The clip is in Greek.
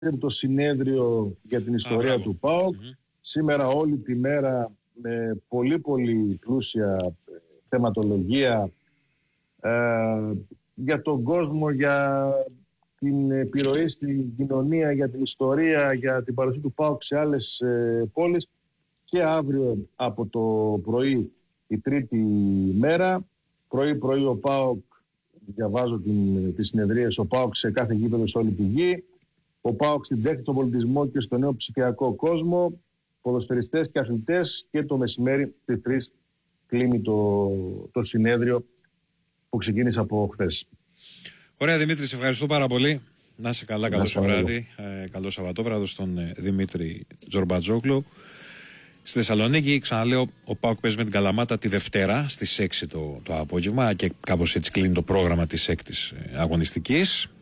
το συνέδριο για την ιστορία του ΠΑΟΚ. Σήμερα όλη τη μέρα με πολύ πολύ πλούσια θεματολογία για τον κόσμο, για την επιρροή στην κοινωνία, για την ιστορία, για την παρουσία του ΠΑΟΚ σε άλλες πόλεις. Και αύριο από το πρωί, η τρίτη μέρα, πρωί ο ΠΑΟΚ, διαβάζω τις συνεδρίες, ο ΠΑΟΚ σε κάθε γήπεδο σε όλη τη γη, ο ΠΑΟΚ στην τέχνη, στον πολιτισμό και στο νέο ψηφιακό κόσμο, ποδοσφαιριστές και αθλητές, και το μεσημέρι στις 3 κλείνει το συνέδριο που ξεκίνησε από χθες. Ωραία Δημήτρη, σε ευχαριστώ πάρα πολύ. Να είσαι καλά, καλό το βράδυ. Καλό Σαββατόβραδο στον Δημήτρη Τζορμπατζόγλου. Στη Θεσσαλονίκη, ξαναλέω, ο ΠΑΟΚ παίζει με την Καλαμάτα τη Δευτέρα στις 6 το απόγευμα και κάπως έτσι κλείνει το πρόγραμμα της 6ης αγωνιστικής.